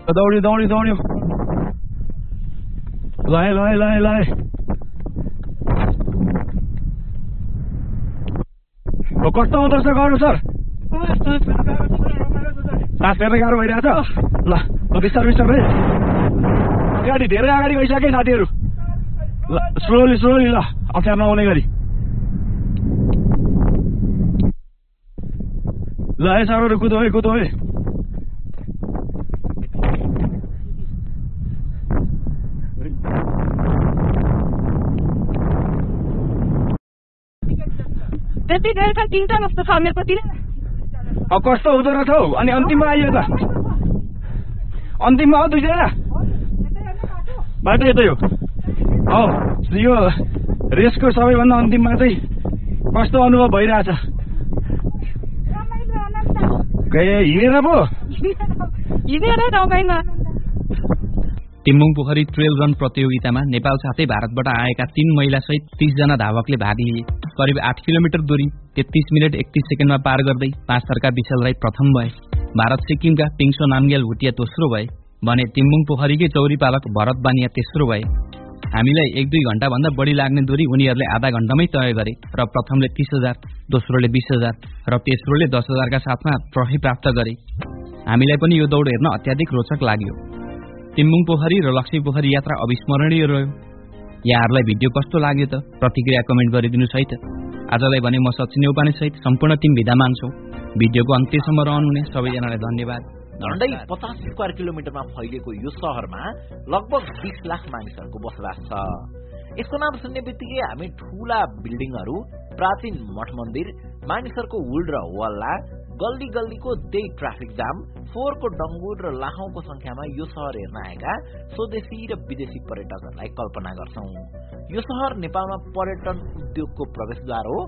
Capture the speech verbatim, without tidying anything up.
दौड्यो दौड्यो दौड्यो लाए लाए लाए लाए कस्तो हुँदो रहेछ गर्नु सर सास फेर्न गाह्रो भइरहेछ ल ल बिस्तार बिस्तार भाइ अगाडि धेरै अगाडि गइसके साथीहरू ल स्लोली स्लोली ल अप्ठ्यारो नहुने गरी ल है सरहरू कुदो है कुदो है त्यति धेरै तिनवटा जस्तो छ मेरो कति अब कस्तो हुँदो रहेछ हौ अनि अन्तिममा आइयो त अन्तिममा हो दुईजना बाटो यतै हो हौ यो रेसको सबैभन्दा अन्तिममा चाहिँ कस्तो अनुभव भइरहेछ हिँडेर पो हिँडेरै रमाइलो टिम्बुङ पोखरी ट्रेल रन प्रतियोगितामा नेपाल साथै भारतबाट आएका तीन महिला सहित तीस जना धावकले भाग लिए। करिब आठ किलोमिटर दूरी तेत्तीस मिनट एकतीस सेकेन्डमा पार गर्दै पाँच थरका विशाल राई प्रथम भए। भारत सिक्किमका पिङसो नामग्याल भुटिया दोस्रो भए भने टिम्बुङ पोखरीकै चौरी पालक भरत बानिया तेस्रो भए। हामीलाई एक दुई घण्टा भन्दा बढी लाग्ने दूरी उनीहरूले आधा घण्टामै तय गरे र प्रथमले तीस हजार दोस्रोले बीस हजार र तेस्रोले दस हजारका साथमा ट्रफी प्राप्त गरे। हामीलाई पनि यो दौड हेर्न अत्याधिक रोचक लाग्यो। टिम्बुङ पोखरी र लक्ष्मी पोखरी यात्रा अविस्मरणीय रह्यो। यहाँहरूलाई भिडियो कस्तो लाग्यो त प्रतिक्रिया कमेन्ट गरिदिनुहोस् है त। आजलाई भने म सचिन नेउपाने सहित सम्पूर्ण टिम बिदा मान्छौँ। भिडियोको अन्त्यसम्म रहनुहुने सबैजनालाई धन्यवाद। झण्डै पचास स्क्वायर किलोमिटरमा फैलिएको यो सहरमा लगभग बीस लाख मानिसहरूको बसोबास छ। यसको नाम सुन्ने बित्तिकै हामी ठूला बिल्डिङहरू, प्राचीन मठ मन्दिर, मानिसहरूको हुल र हल्ला, गल्ली गल्लीको त्यही ट्राफिक जाम, फोहोरको डङ्गुर र लाखौंको संख्यामा यो सहर हेर्न आएका स्वदेशी र विदेशी पर्यटकहरूलाई कल्पना गर्छौं। यो सहर नेपालमा पर्यटन उद्योगको प्रवेशद्वार हो।